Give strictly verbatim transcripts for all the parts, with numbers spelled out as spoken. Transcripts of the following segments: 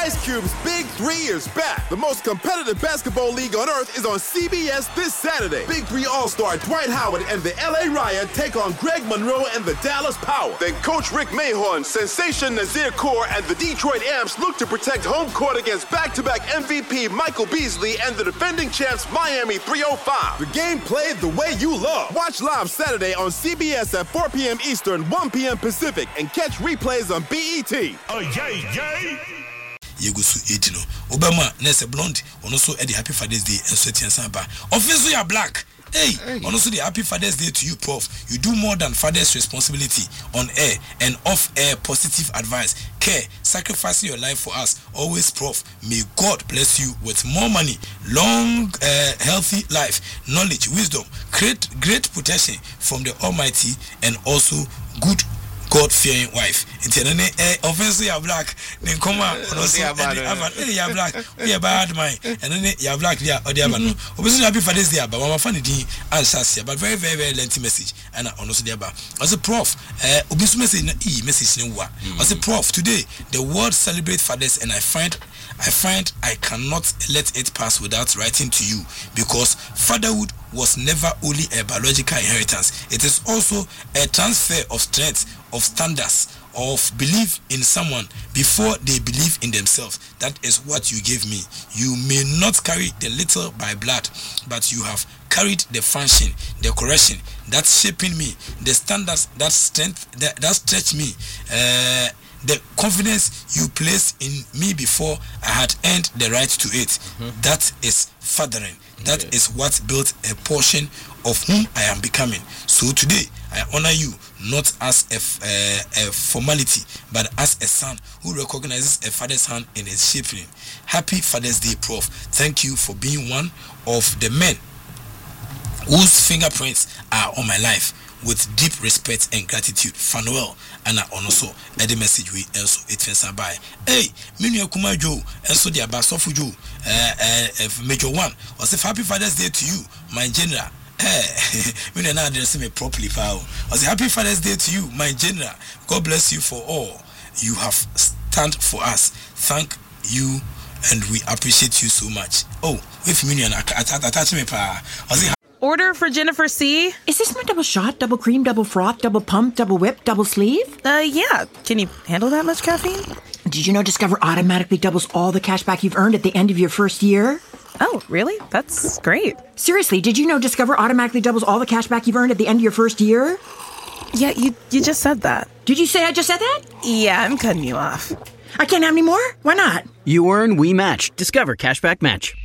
Ice Cube's Big Three is back. The most competitive basketball league on earth is on C B S this Saturday. Big Three All-Star Dwight Howard and the L A Riot take on Greg Monroe and the Dallas Power. Then Coach Rick Mahorn, Sensation Nazir Kaur, and the Detroit Amps look to protect home court against back-to-back M V P Michael Beasley and the defending champs Miami three oh five. The game played the way you love. Watch live Saturday on C B S at four p.m. Eastern, one p.m. Pacific, and catch replays on B E T. Oh, yay, yay! Yegusu Edino. Obama, Nessa Blonde, also at the Happy Father's Day and Sweaty and Samba. Obviously, you are black. Hey, hey. Also the Happy Father's Day to you, Prof. You do more than father's responsibility on air and off air. Positive advice, care, sacrificing your life for us. Always, Prof. May God bless you with more money, long, uh, healthy life, knowledge, wisdom, great, great protection from the Almighty, and also good God-fearing wife. Internally, eh, offensive, you're black. Then come on, also, you're black. You're bad, man. And then you're black. Yeah, or the other one. Obviously, happy for this day, but I'm funny thing answers here, but very, very, very lengthy message. And also the other. As a prof, eh, obviously message e message no wa. As a prof, today the world celebrates fathers, and I find. I find I cannot let it pass without writing to you, because fatherhood was never only a biological inheritance. It is also a transfer of strength, of standards, of belief in someone before they believe in themselves. That is what you gave me. You may not carry the little by blood, but you have carried the function, the correction that's shaping me, the standards that strength that, that stretch me. Uh, The confidence you placed in me before I had earned the right to it. Mm-hmm. That is fathering. That yeah. is what built a portion of whom I am becoming. So today, I honor you not as a, uh, a formality, but as a son who recognizes a father's hand in his shaping. Happy Father's Day, Prof. Thank you for being one of the men whose fingerprints are on my life. With deep respect and gratitude, Fanuel, and I also a the message we also it fence by. Hey, Minya Kuma Joe, and so the Abasofu Joe, uh, Major One, was a happy Father's Day to you, my general. Hey, Minya now addressing me properly, pal. Was a happy Father's Day to you, my general. God bless you for all you have stand for us. Thank you, and we appreciate you so much. Oh, if Minya attach me, pa. Was it Order for Jennifer C. Is this my double shot, double cream, double froth, double pump, double whip, double sleeve? Uh, yeah. Can you handle that much caffeine? Did you know Discover automatically doubles all the cash back you've earned at the end of your first year? Oh, really? That's great. Seriously, did you know Discover automatically doubles all the cash back you've earned at the end of your first year? Yeah, you, you just said that. Did you say I just said that? Yeah, I'm cutting you off. I can't have any more? Why not? You earn, we match. Discover Cashback Match.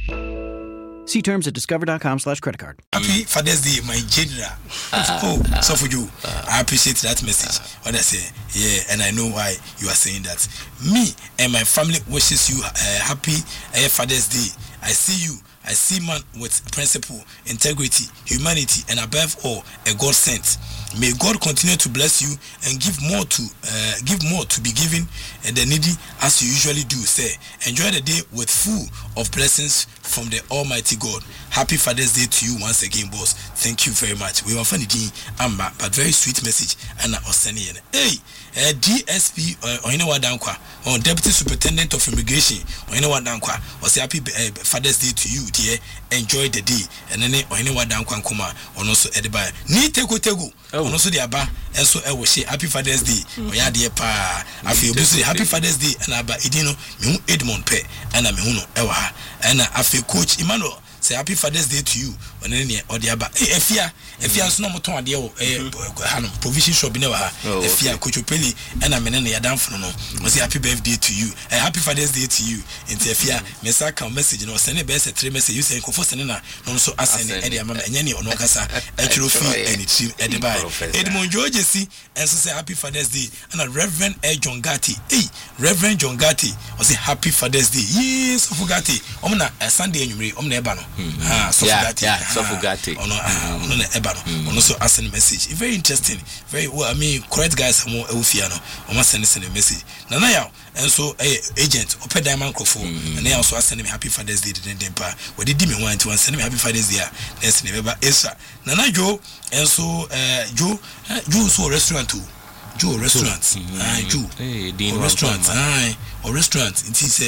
See terms at discover.com slash credit card. Happy Father's Day, my general. Uh, oh, uh, so for you, uh, I appreciate that message. Uh, what I say, yeah, and I know why you are saying that. Me and my family wishes you uh, happy uh, Father's Day. I see you. I see man with principle, integrity, humanity, and above all, a God sent. May God continue to bless you and give more to uh, give more to be given and the needy as you usually do. Say, enjoy the day with full of blessings from the Almighty God. Happy Father's Day to you once again, boss. Thank you very much. We were funny, Amba, but very sweet message. And I was sending hey, uh, D S P or you know what, Dankwa, or Deputy Superintendent of Immigration, or you know what, Dankwa, was happy uh, Father's Day to you, dear. Enjoy the day. And then or you know what, Dankwa Kuma, or also Ediba. Ni Tego Tego. And also the Abba, and so I will say Happy Father's Day. Oh, yeah, dear Pa. I feel busy. Happy Father's Day, and Abba Edino, me Edmond Pe, and I'm Huno Ewa, and I feel Coach Emmanuel. Say Happy Father's Day to you. When any or the Abba, if ya, if ya is no more to a deal, a provision shop in our if ya Coach Opeli, and I'm in any Adam for no. Was Happy Birthday to you, a Happy Father's Day to you. And if ya, Messaka message, and send a best a three message, you say, Confostanina, no so as any Amama and Yanni or no Cassa, a trophy, and it's at the buy. Edmond George, see, and so say Happy Father's Day, and a Reverend A. John Gatti, hey, Reverend John Gatti, was a Happy Father's Day. Yes, Fugati, Omna, a Sunday in your Omnebano. Ah, so yeah, yeah, so Fugati. On on Ebano, on also asking a message. Very interesting, very well. I mean, correct guys are more Eufiano. I must send a message. Now, and so a agent, Open Diamond Crofo, and they also send me Happy Father's Day to the Dempa. What did me want to send me Happy Father's Day? That's never Esra. Nana Joe, and so Joe, Joe so restaurant too. Joe restaurant, ah, Joe, restaurant, ah, or restaurant. It is